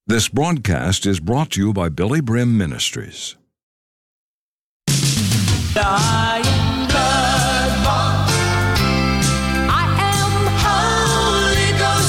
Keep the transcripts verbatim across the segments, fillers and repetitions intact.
This broadcast is brought to you by Billy Brim Ministries. I am blood-bought. I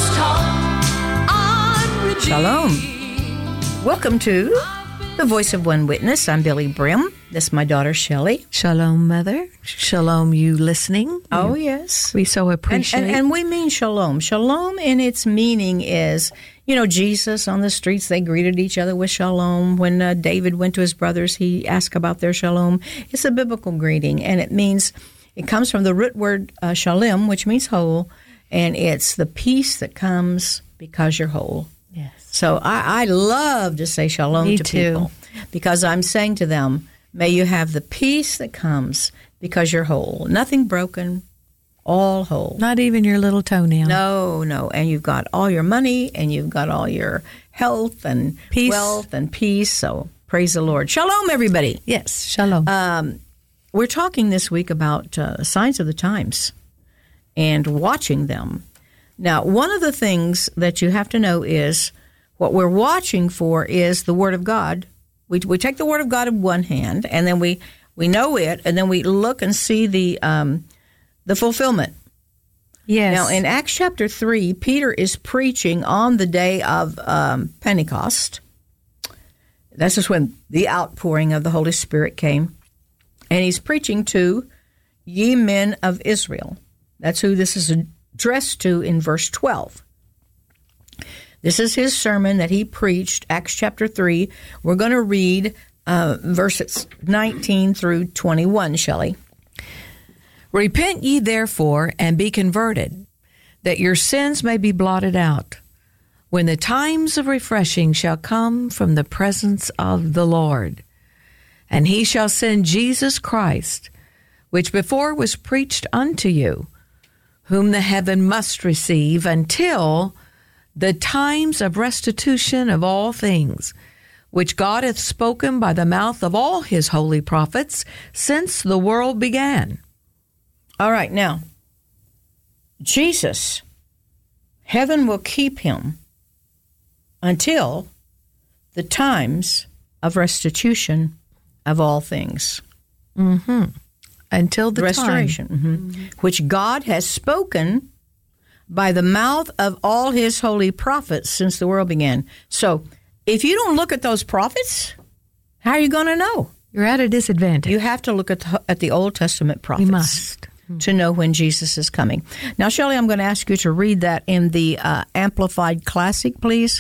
am Holy Ghost taught. Shalom. Welcome to The Voice of One Witness. I'm Billy Brim. This is my daughter, Shelley. Shalom, Mother. Shalom, you listening. Oh, yes. We so appreciate and, and, and we mean shalom. Shalom in its meaning is, you know, Jesus on the streets, they greeted each other with shalom. When uh, David went to his brothers, he asked about their shalom. It's a biblical greeting, and it means, it comes from the root word uh, shalem, which means whole, and it's the peace that comes because you're whole. Yes. So I, I love to say shalom Me to too. people because I'm saying to them, may you have the peace that comes because you're whole. Nothing broken, all whole. Not even your little toenail. No, no. And you've got all your money and you've got all your health and peace. wealth and peace. So praise the Lord. Shalom, everybody. Yes, shalom. Um, we're talking this week about uh, signs of the times and watching them. Now, one of the things that you have to know is what we're watching for is the Word of God. We we take the Word of God in one hand, and then we, we know it, and then we look and see the um, the fulfillment. Yes. Now, in Acts chapter three, Peter is preaching on the day of um, Pentecost. This is when the outpouring of the Holy Spirit came. And he's preaching to ye men of Israel. That's who this is addressed to in verse twelve. This is his sermon that he preached, Acts chapter three. We're going to read uh, verses nineteen through twenty-one, Shelley. Repent ye therefore, and be converted, that your sins may be blotted out, when the times of refreshing shall come from the presence of the Lord. And he shall send Jesus Christ, which before was preached unto you, whom the heaven must receive until the times of restitution of all things, which God hath spoken by the mouth of all his holy prophets since the world began. All right, now, Jesus, heaven will keep him until the times of restitution of all things. Mm-hmm. Until the restoration, time. Mm-hmm. Mm-hmm. Which God has spoken by the mouth of all his holy prophets since the world began. So if you don't look at those prophets, how are you going to know? You're at a disadvantage. You have to look at the, at the Old Testament prophets. You must. To know when Jesus is coming. Now, Shelley, I'm going to ask you to read that in the uh, Amplified Classic, please.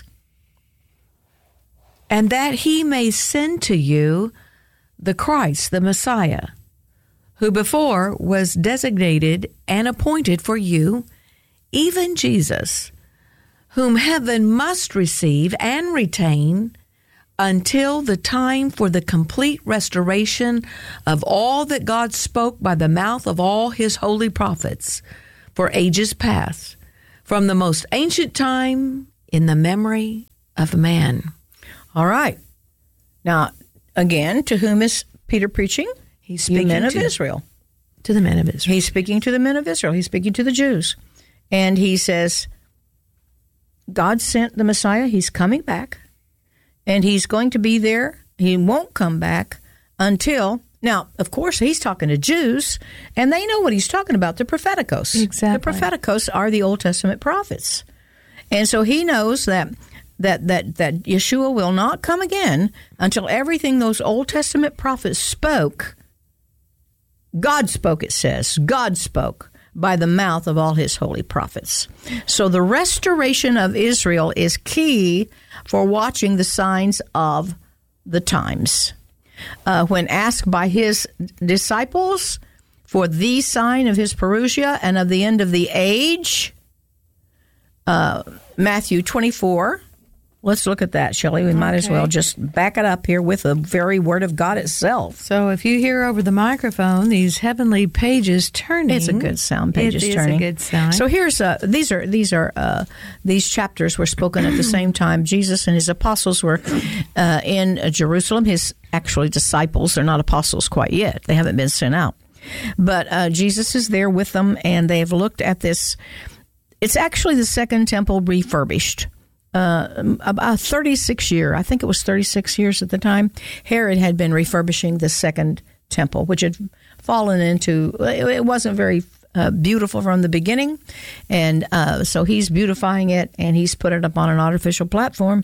And that he may send to you the Christ, the Messiah, who before was designated and appointed for you, even Jesus, whom heaven must receive and retain until the time for the complete restoration of all that God spoke by the mouth of all his holy prophets for ages past, from the most ancient time in the memory of man. All right. Now, again, to whom is Peter preaching? He's speaking the men of to, Israel. To the men of Israel. He's speaking to the men of Israel. He's speaking to the Jews. And he says, God sent the Messiah. He's coming back. And he's going to be there. He won't come back until... Now, of course, he's talking to Jews, and they know what he's talking about, the propheticos. Exactly. The propheticos are the Old Testament prophets. And so he knows that that that that Yeshua will not come again until everything those Old Testament prophets spoke, God spoke, it says. God spoke by the mouth of all his holy prophets. So the restoration of Israel is key for watching the signs of the times. Uh, when asked by his disciples for the sign of his parousia and of the end of the age, uh, Matthew twenty-four. Let's look at that, Shelley. We might okay. as well just back it up here with the very Word of God itself. So if you hear over the microphone these heavenly pages turning, it's a good sound. Pages it turning. It is a good sound. So here's uh, these are these are uh, these chapters were spoken at the same time. Jesus and his apostles were uh, in Jerusalem. His actually disciples. They're not apostles quite yet. They haven't been sent out. But uh, Jesus is there with them, and they have looked at this. It's actually the second temple refurbished. uh, about thirty-six year, I think it was thirty-six years at the time, Herod had been refurbishing the second temple, which had fallen into, it wasn't very uh, beautiful from the beginning. And uh, so he's beautifying it, and he's put it up on an artificial platform.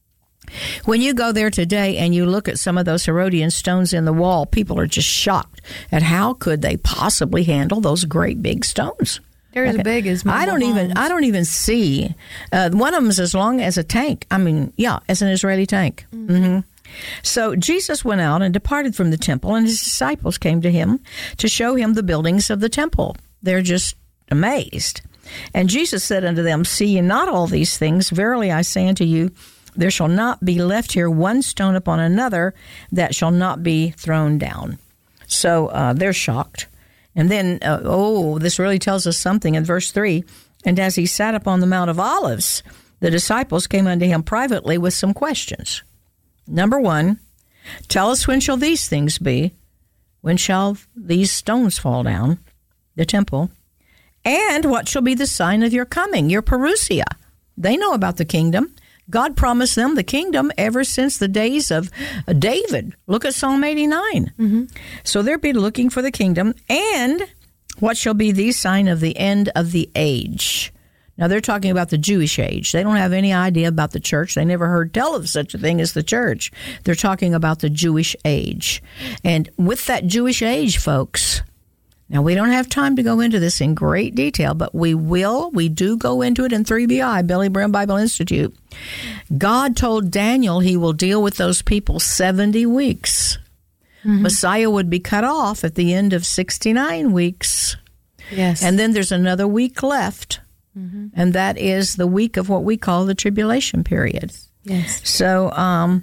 When you go there today and you look at some of those Herodian stones in the wall, people are just shocked at how could they possibly handle those great big stones. They're as Okay. big as I don't mobile even homes. I don't even see uh, one of them is as long as a tank. I mean, yeah, as an Israeli tank. Mm-hmm. Mm-hmm. So Jesus went out and departed from the temple, and his disciples came to him to show him the buildings of the temple. They're just amazed. And Jesus said unto them, See ye not all these things? Verily I say unto you, there shall not be left here one stone upon another that shall not be thrown down. So uh, they're shocked. And then, uh, oh, this really tells us something in verse three. And as he sat upon the Mount of Olives, the disciples came unto him privately with some questions. Number one, tell us, when shall these things be? When shall these stones fall down, the temple? And what shall be the sign of your coming, your parousia? They know about the kingdom. God promised them the kingdom ever since the days of David. Look at Psalm eighty-nine. Mm-hmm. So they'll be looking for the kingdom. And what shall be the sign of the end of the age? Now, they're talking about the Jewish age. They don't have any idea about the church. They never heard tell of such a thing as the church. They're talking about the Jewish age. And with that Jewish age, folks, now, we don't have time to go into this in great detail, but we will. We do go into it in three B I, Billy Brim Bible Institute. God told Daniel he will deal with those people seventy weeks. Mm-hmm. Messiah would be cut off at the end of sixty-nine weeks. Yes. And then there's another week left, mm-hmm. and that is the week of what we call the tribulation period. Yes. So, um,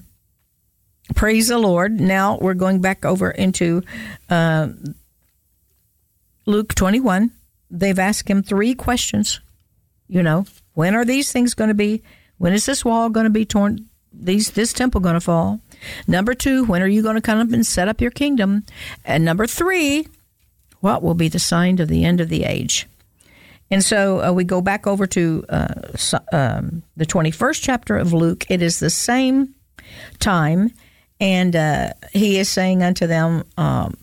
praise the Lord. Now we're going back over into uh, Luke twenty-one. They've asked him three questions. You know, when are these things going to be? When is this wall going to be torn? These this temple going to fall? Number two, when are you going to come up and set up your kingdom? And number three, what will be the sign of the end of the age? And so uh, we go back over to uh, um, the twenty-first chapter of Luke. It is the same time, and uh, he is saying unto them, um,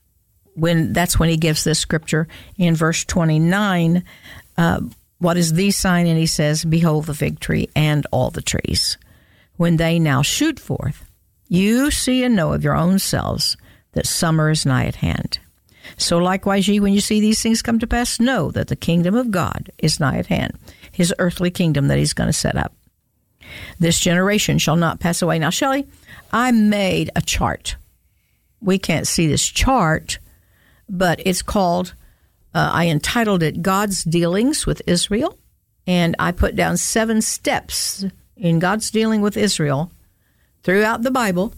when that's when he gives this scripture in verse twenty-nine, uh, what is the sign? And he says, Behold the fig tree and all the trees. When they now shoot forth, you see and know of your own selves that summer is nigh at hand. So likewise ye, when you see these things come to pass, know that the kingdom of God is nigh at hand, his earthly kingdom that he's going to set up. This generation shall not pass away. Now, Shelley, I made a chart. We can't see this chart, but it's called, uh, I entitled it God's Dealings with Israel, and I put down seven steps in God's dealing with Israel throughout the Bible.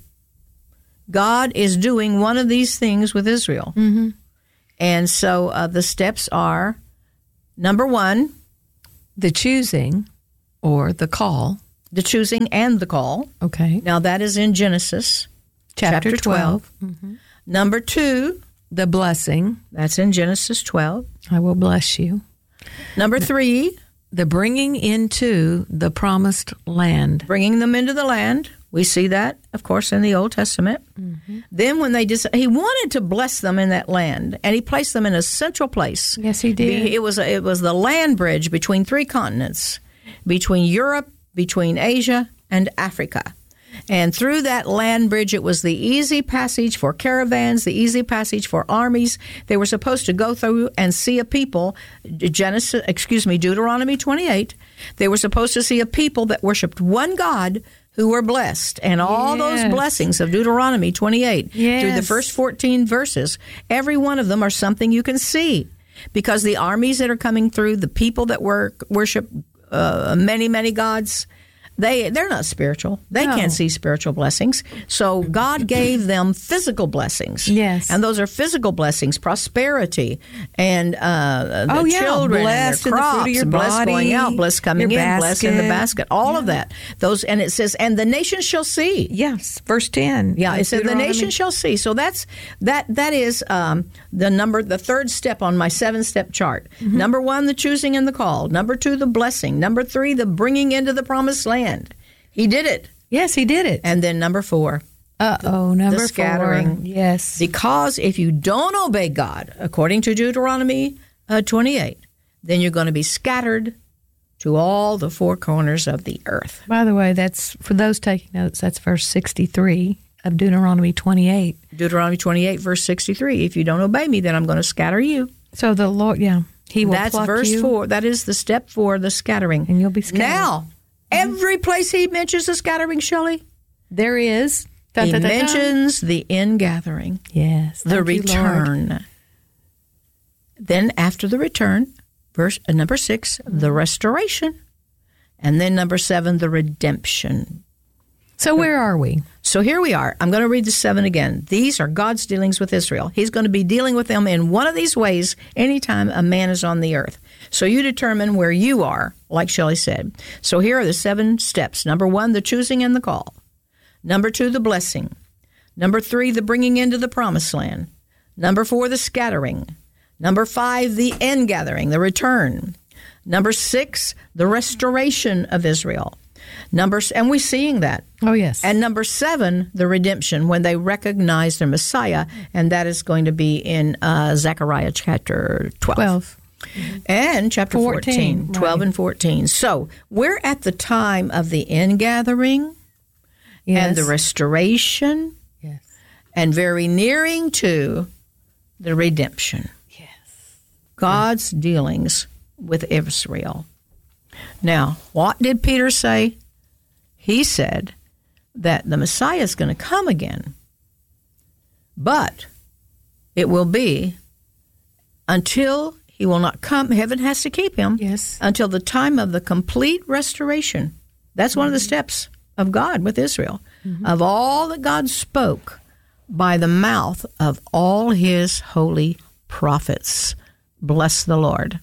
God is doing one of these things with Israel. Mm-hmm. And so uh, the steps are, number one, the choosing or the call. the choosing and the call. Okay. Now that is in Genesis Chapter, chapter twelve. twelve. Mm-hmm. Number two, The blessing. that's in Genesis twelve. I will bless you. Number three, The bringing into the promised land. bringing them into the land. We see that, of course, in the Old Testament. Mm-hmm. Then when they dis- he wanted to bless them in that land, and he placed them in a central place. Yes, he did. It was it was the land bridge between three continents, between Europe, between Asia, and Africa. And through that land bridge, it was the easy passage for caravans, the easy passage for armies. They were supposed to go through and see a people, Genesis, excuse me, Deuteronomy twenty-eight. They were supposed to see a people that worshiped one God who were blessed. And all Yes. those blessings of Deuteronomy twenty-eight Yes. through the first fourteen verses, every one of them are something you can see. Because the armies that are coming through, the people that work, worship uh, many, many gods, they they're not spiritual. They No. can't see spiritual blessings. So God gave them physical blessings. Yes. And those are physical blessings, prosperity, and uh, the Oh, yeah. children, Blessed in and the their fruit of crops, your blessed body, going out, blessed coming your in, blessed in the basket. basket, all of that. Those, and it says, and the nation shall see. Yes, verse ten. Yeah, of it said the Deuteronomy. nation shall see. So that's that. That is um, the number, the third step on my seven-step chart. Mm-hmm. Number one, the choosing and the call. Number two, the blessing. Number three, the bringing into the promised land. He did it. Yes, he did it. And then number four, Uh oh, number the scattering. four. Yes. because if you don't obey God, according to Deuteronomy uh, twenty-eight, then you're going to be scattered to all the four corners of the earth. By the way, that's for those taking notes. That's verse sixty-three of Deuteronomy twenty-eight. Deuteronomy twenty-eight, verse sixty-three. If you don't obey me, then I'm going to scatter you. So the Lord, yeah, He will That's pluck verse you, four. That is the step four, the scattering. and you'll be scattered. Now, every place he mentions the scattering, Shelley, there is. Dun, he dun, dun, dun. mentions the ingathering, Yes, the thank you, Lord. return. Then after the return, verse uh, number six, the restoration. And then number seven, the redemption. So where are we? So here we are. I'm going to read the seven again. These are God's dealings with Israel. He's going to be dealing with them in one of these ways anytime a man is on the earth. So you determine where you are, like Shelley said. So here are the seven steps. Number one, the choosing and the call. Number two, the blessing. Number three, the bringing into the promised land. Number four, the scattering. Number five, the ingathering, the return. Number six, the restoration of Israel. Number, and we're seeing that. Oh, yes. And number seven, the redemption, when they recognize their Messiah, and that is going to be in uh, Zechariah chapter twelve. twelve. And chapter fourteen, fourteen, twelve right. and fourteen. So we're at the time of the ingathering Yes. and the restoration, Yes. and very nearing to the redemption. Yes. God's dealings with Israel. Now, what did Peter say? He said that the Messiah is going to come again, but it will be until he will not come. Heaven has to keep him Yes. until the time of the complete restoration. That's one of the steps of God with Israel, of all that God spoke by the mouth of all his holy prophets. Bless the Lord.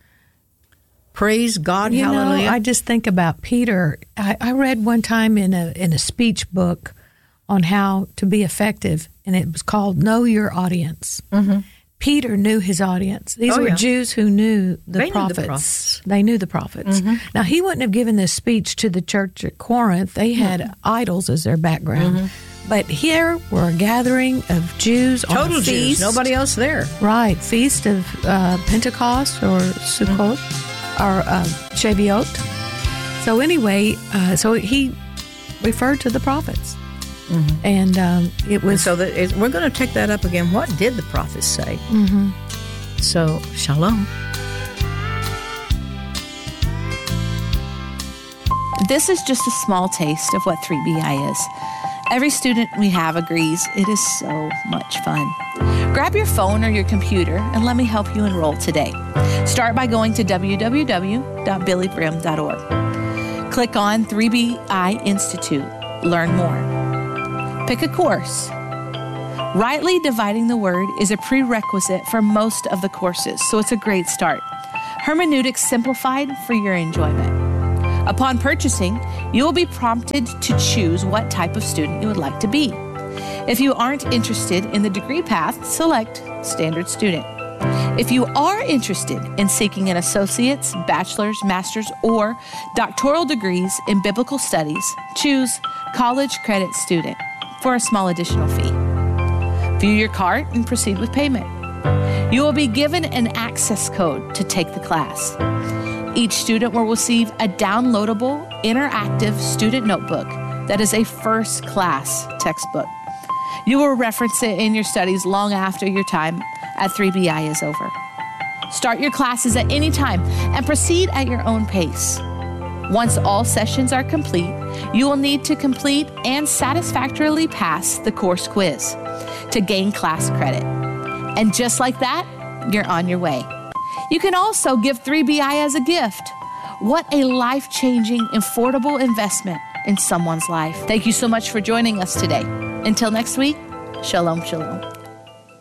Praise God. You Hallelujah. know, I just think about Peter. I, I read one time in a in a speech book on how to be effective, and it was called "Know Your Audience." Mm-hmm. Peter knew his audience. These Oh, were yeah. Jews who knew the They knew the prophets. prophets. They knew the prophets. Mm-hmm. Now, he wouldn't have given this speech to the church at Corinth. They had Mm-hmm. idols as their background. But here were a gathering of Jews on Total a feast. Jews. Nobody else there. Right, feast of uh, Pentecost or Sukkot or uh, Shavuot. So anyway, uh, so he referred to the prophets, and um, it And was so that is, we're going to take that up again. What did the prophets say? Mm-hmm. So, shalom. This is just a small taste of what three B I is. Every student we have agrees it is so much fun. Grab your phone or your computer and let me help you enroll today. Start by going to w w w dot billy brim dot org. Click on three B I Institute. Learn more. Pick a course. Rightly dividing the word is a prerequisite for most of the courses, so it's a great start. Hermeneutics simplified for your enjoyment. Upon purchasing, you will be prompted to choose what type of student you would like to be. If you aren't interested in the degree path, select Standard Student. If you are interested in seeking an associate's, bachelor's, master's, or doctoral degrees in biblical studies, choose College Credit Student for a small additional fee. View your cart and proceed with payment. You will be given an access code to take the class. Each student will receive a downloadable, interactive student notebook that is a first-class textbook. You will reference it in your studies long after your time at three B I is over. Start your classes at any time and proceed at your own pace. Once all sessions are complete, you will need to complete and satisfactorily pass the course quiz to gain class credit. And just like that, you're on your way. You can also give three B I as a gift. What a life-changing, affordable investment in someone's life. Thank you so much for joining us today. Until next week, shalom, shalom.